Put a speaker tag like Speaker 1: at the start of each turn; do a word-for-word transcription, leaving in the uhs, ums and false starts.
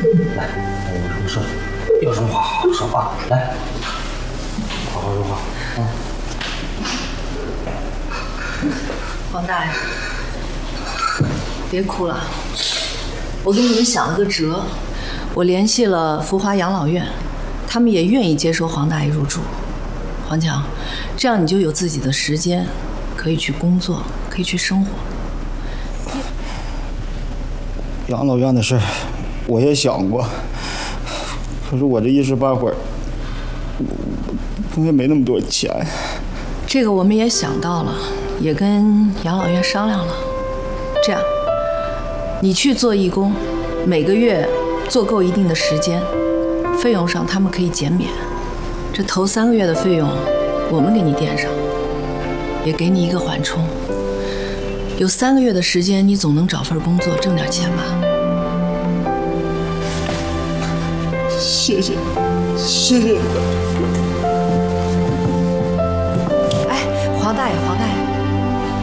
Speaker 1: 来，有什么说，有什么话好好说啊！来，好好说话啊！
Speaker 2: 黄大爷，别哭了，我给你们想了个辙，我联系了福华养老院，他们也愿意接收黄大爷入住。黄强，这样你就有自己的时间，可以去工作，可以去生活。
Speaker 3: 养老院的事我也想过，可是我这一时半会儿，我也没那么多钱。
Speaker 2: 这个我们也想到了，也跟养老院商量了。这样，你去做义工，每个月做够一定的时间，费用上他们可以减免。这头三个月的费用，我们给你垫上，也给你一个缓冲。有三个月的时间，你总能找份工作挣点钱吧？
Speaker 3: 谢谢，谢谢你。
Speaker 2: 哎，黄大爷，黄大爷。